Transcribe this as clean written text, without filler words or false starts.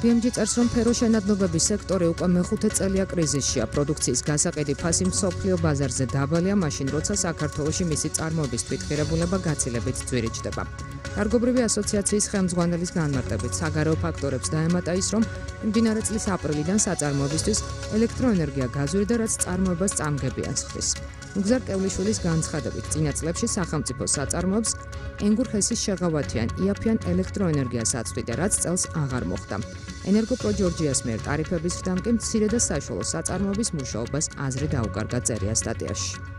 BMG წერს, რომ ფეროშენადნობების სექტორი უკვე მეხუთე წელია კრიზისშია. პროდუქციის გასაყიდი ფასი მსოფლიო ბაზარზე დაბალია, მაშინ როცა საქართველოში მისი წარმოების თვითღირებულება გაცილებით ძვირიჭდება. Კარგობრივი ასოციაციის ხელმძღვანელის განმარტებით, საგარეო ფაქტორებს დაემატა ის, რომ მიმდინარე წლის აპრილიდან საწარმოებისთვის ელექტროენერგია გაზვირდა, რაც წარმოებას წამგებიანს ხდის. მუგზარ კევლიშვილის განცხადებით, წინა წლებში სახელმწიფო საწარმოებს ენგურხესის შეღავათიან იაფიან ელექტროენერგიას აწვდიდა, რაც წელს აღარ მოხდა. ენერგოპრო ჯორჯიას მიერ ტარიფების ხდამ კი მცირე და საშუალო საწარმოების მუშაობას აზრი დაუკარგა წერია სტატიაში.